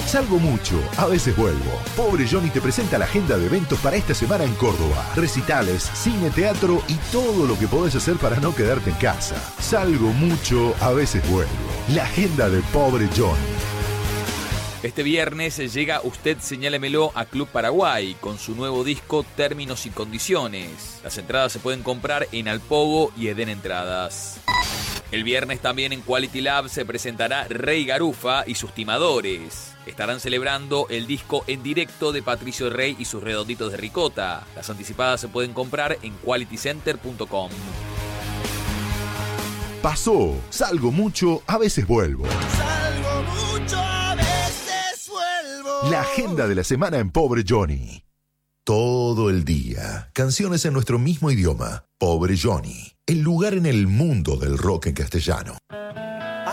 Salgo mucho, a veces vuelvo. Pobre Johnny te presenta la agenda de eventos para esta semana en Córdoba. Recitales, cine, teatro y todo lo que podés hacer para no quedarte en casa. Salgo mucho, a veces vuelvo. La agenda de Pobre Johnny. Este viernes llega Usted Señálemelo a Club Paraguay con su nuevo disco Términos y Condiciones. Las entradas se pueden comprar en Alpogo y Eden Entradas. El viernes también en Quality Lab se presentará Rey Garufa y sus Timadores. Estarán celebrando el disco en directo de Patricio Rey y sus Redonditos de Ricota. Las anticipadas se pueden comprar en qualitycenter.com. Pasó, salgo mucho, a veces vuelvo. Salgo mucho, a veces vuelvo. La agenda de la semana en Pobre Johnny. Todo el día, canciones en nuestro mismo idioma. Pobre Johnny, el lugar en el mundo del rock en castellano.